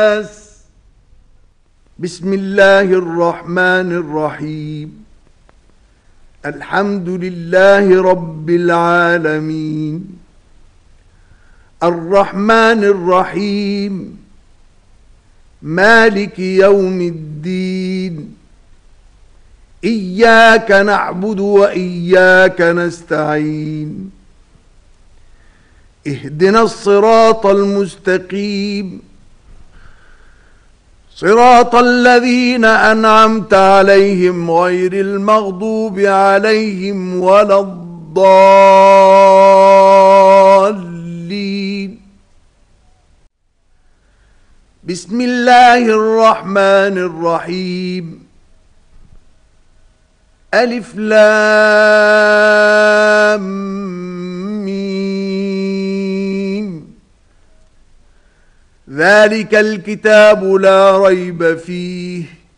بسم الله الرحمن الرحيم. الحمد لله رب العالمين، الرحمن الرحيم، مالك يوم الدين. إياك نعبد وإياك نستعين. اهدنا الصراط المستقيم، صراط الذين أنعمت عليهم غير المغضوب عليهم ولا الضالين. بسم الله الرحمن الرحيم. ألف لام ميم. ذلك الكتاب لا ريب فيه